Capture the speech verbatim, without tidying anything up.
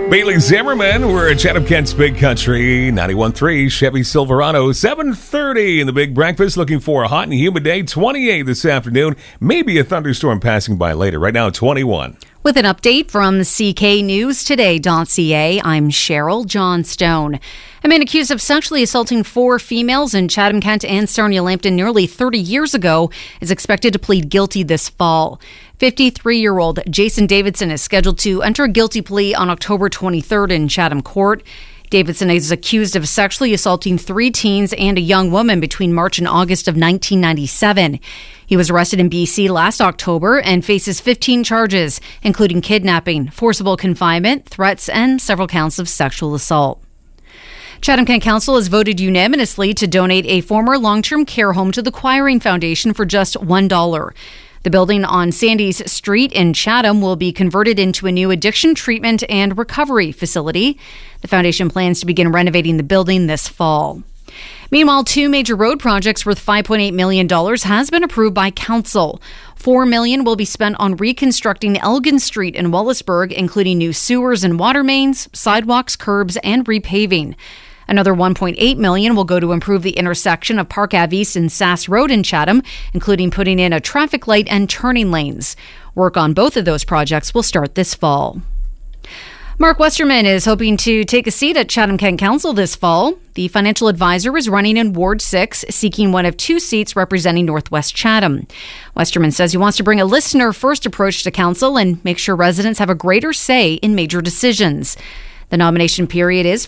Bailey Zimmerman, we're at Chatham Kent's Big Country, ninety-one point three Chevy Silverado, seven thirty in the Big Breakfast. Looking for a hot and humid day, twenty-eight this afternoon. Maybe a thunderstorm passing by later. Right now, twenty-one. With an update from C K News Today dot C A, I'm Cheryl Johnstone. A man accused of sexually assaulting four females in Chatham Kent and Sarnia Lambton nearly thirty years ago is expected to plead guilty this fall. fifty-three-year-old Jason Davidson is scheduled to enter a guilty plea on October twenty-third in Chatham Court. Davidson is accused of sexually assaulting three teens and a young woman between March and August of nineteen ninety-seven. He was arrested in B C last October and faces fifteen charges, including kidnapping, forcible confinement, threats, and several counts of sexual assault. Chatham Kent Council has voted unanimously to donate a former long-term care home to the Quiring Foundation for just one dollar. The building on Sandys Street in Chatham will be converted into a new addiction treatment and recovery facility. The foundation plans to begin renovating the building this fall. Meanwhile, two major road projects worth five point eight million dollars has been approved by council. four million dollars will be spent on reconstructing Elgin Street in Wallaceburg, including new sewers and water mains, sidewalks, curbs, and repaving. Another one point eight million dollars will go to improve the intersection of Park Ave East and Sass Road in Chatham, including putting in a traffic light and turning lanes. Work on both of those projects will start this fall. Mark Westerman is hoping to take a seat at Chatham Kent Council this fall. The financial advisor is running in Ward six, seeking one of two seats representing Northwest Chatham. Westerman says he wants to bring a listener-first approach to council and make sure residents have a greater say in major decisions. The nomination period is